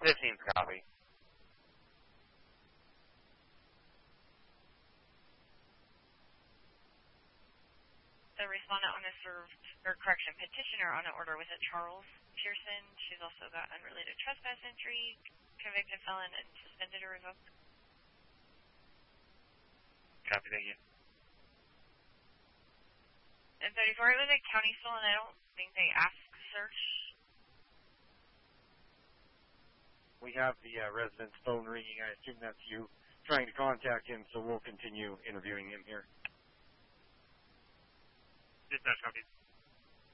15th copy. The respondent on a petitioner on an order was at Charles Pearson. She's also got unrelated trespass entry, convicted felon, and suspended or revoked. Copy, thank you. And 34, it was a county stolen. I don't think they asked search. We have the resident's phone ringing. I assume that's you trying to contact him, so we'll continue interviewing him here. Dispatch, copy.